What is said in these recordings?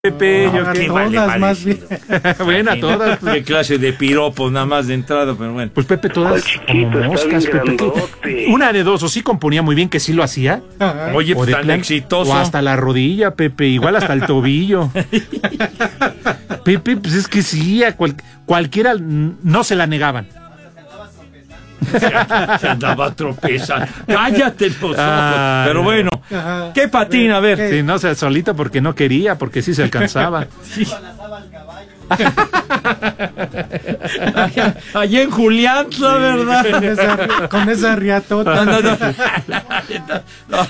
Pepe, no, yo que todas más bien. Bueno, todas. Qué clase de piropos nada más de entrada, pero bueno. Pues Pepe, todas como moscas, Pepe. Una de dos, o sí componía muy bien, que sí lo hacía. Ajá. Oye, pues tan exitoso. O hasta la rodilla, Pepe, igual hasta el tobillo. Pepe, pues es que sí, a cualquiera no se la negaban. Se andaba tropezando. Cállate los ojos. Pero bueno, Ajá. ¿qué patín? A ver. Sí, no, o sea, solito porque no quería, porque sí se alcanzaba. Sí. Allá en Julián, la verdad. Con esa riatota. No.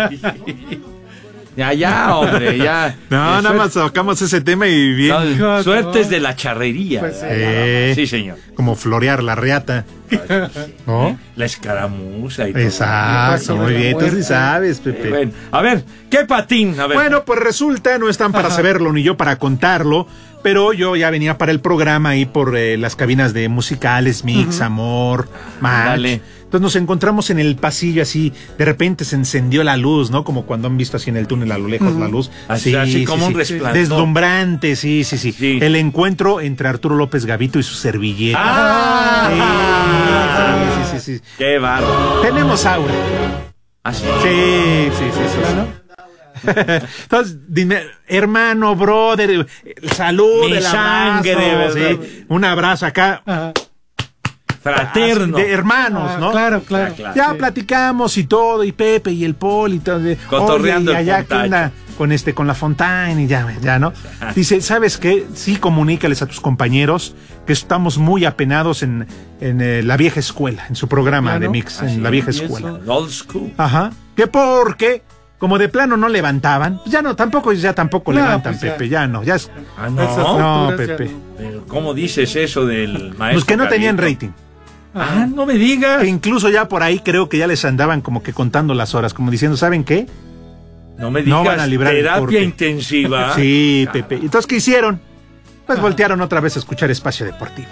Ya, hombre, ya. No, nada más sacamos ese tema y bien. No, suertes de la charrería. Pues sí, señor. Como florear la reata. ¿No? La escaramuza y todo. Exacto, muy bien. Tú sí sabes, Pepe. Bueno, a ver, ¿qué patín? A ver. Bueno, pues resulta, no están para saberlo ni yo para contarlo, pero yo ya venía para el programa ahí por las cabinas de musicales, Mix, Amor, Match. Dale. Entonces nos encontramos en el pasillo así, de repente se encendió la luz, ¿no? Como cuando han visto así en el túnel a lo lejos la luz. Así como un resplandor. Deslumbrante, sí. El encuentro entre Arturo López Gavito y su servilleta. Sí. Qué bárbaro. Tenemos aura. ¿Ah, sí? Sí. Entonces, dime, hermano, brother, salud, Mi el sangre, abrazo, ¿verdad? sí, un abrazo acá. Ajá. Fraterno. De hermanos, ¿no? Claro. Ya Sí. platicamos y todo, y Pepe y el Poli y todo. Cotorreando Oye, y allá el que onda con la Fontaine y ya, ¿no? Dice, ¿sabes qué? Sí, comunícales a tus compañeros que estamos muy apenados en la vieja escuela, en su programa Claro. de Mix, en la vieja escuela. Old school. Ajá. Que porque, como de plano no levantaban, pues tampoco No, levantan, pues ya. Pepe, ya no, ya es. Ah, Esas No, alturas ya Pepe. Pero ¿cómo dices eso del maestro? Pues que no tenían Gavito? rating. Ah, no me digas. Que incluso ya por ahí creo que ya les andaban como que contando las horas, como diciendo, ¿saben qué? No me digas. No van a librar el terapia corte. intensiva. Sí, Pepe. Entonces, ¿qué hicieron? Pues voltearon otra vez a escuchar Espacio Deportivo.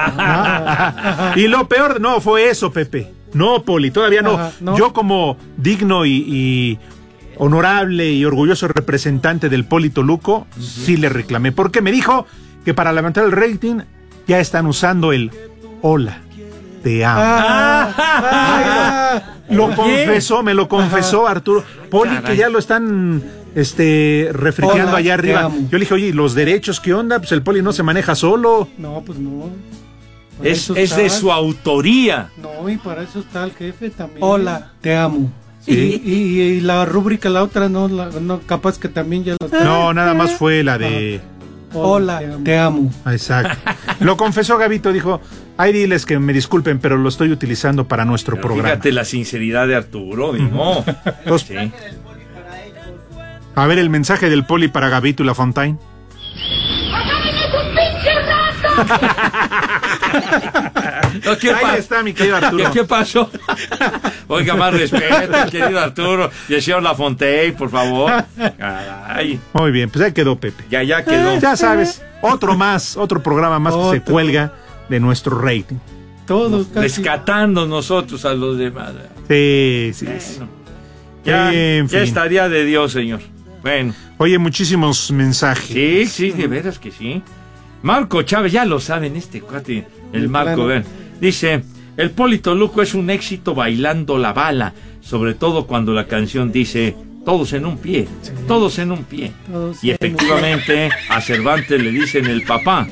Y lo peor no fue eso, Pepe. No, Poli, todavía no. Ajá, ¿no? Yo como digno y honorable y orgulloso representante del Poli Toluco, sí le reclamé. Porque me dijo que para levantar el rating ya están usando el hola, te amo. Me lo confesó Arturo. Poli, Caray. que ya lo están refrigeando Hola, allá te arriba. amo. Yo le dije, oye, ¿y los derechos qué onda? Pues el Poli no se maneja solo. No, pues no. Para Es eso de está. su autoría. No, y para eso está el jefe también. Hola, te amo. Sí. Y la rúbrica, la otra, no, capaz que también ya la... No, nada más fue la de... Hola, te amo. Exacto. Lo confesó Gavito, dijo, ay, diles que me disculpen, pero lo estoy utilizando para nuestro Pero programa. fíjate la sinceridad de Arturo. No. Entonces, Sí. a ver el mensaje del Poli para Gavito y la Fontaine. No, ¿qué Ahí está, mi querido Arturo. ¿Qué pasó? Oiga, más respeto, querido Arturo. Y el señor Lafontaine, por favor. Caray. Muy bien, pues ahí quedó Pepe. Ya quedó. Ya sabes, otro programa más que se Otro. cuelga de nuestro rating. Todos casi. Rescatando nosotros a los demás. Sí. Bueno, ya En fin. estaría de Dios, señor. Bueno, Oye, muchísimos mensajes. sí, de veras que sí. Marco Chávez, ya lo saben, este cuate, el Marco, Claro. vean. Dice, el Poli Toluco es un éxito bailando la bala, sobre todo cuando la canción dice, todos en un pie, todos en un pie. Todos Y en un efectivamente a Cervantes le dicen el papá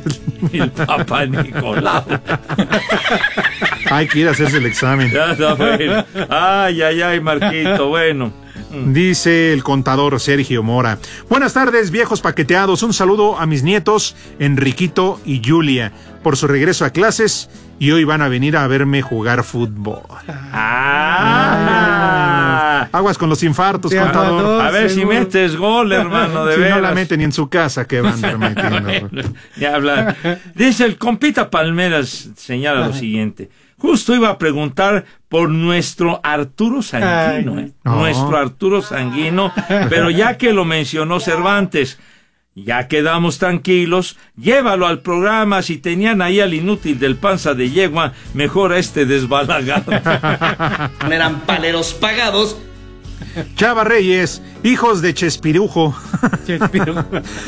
Nicolau. Hay que ir a hacerse el examen. Ya está bueno. Ay, Marquito, bueno. Dice el contador Sergio Mora. Buenas tardes, viejos paqueteados. Un saludo a mis nietos, Enriquito y Julia, por su regreso a clases y hoy van a venir a verme jugar fútbol. Aguas con los infartos, Te contador. amador. A ver si seguro. metes gol, hermano, de Si veras. no la meten ni en su casa, que van a andar metiendo. Bueno, ya habla. Dice el compita Palmeras, señala lo siguiente. Justo iba a preguntar por nuestro Arturo Sanguino, Ay, no. Nuestro Arturo Sanguino, pero ya que lo mencionó Cervantes, ya quedamos tranquilos, llévalo al programa, si tenían ahí al inútil del panza de yegua, mejor a este desbalagado. Eran paleros pagados Chava Reyes, hijos de Chespirujo. Chespirito.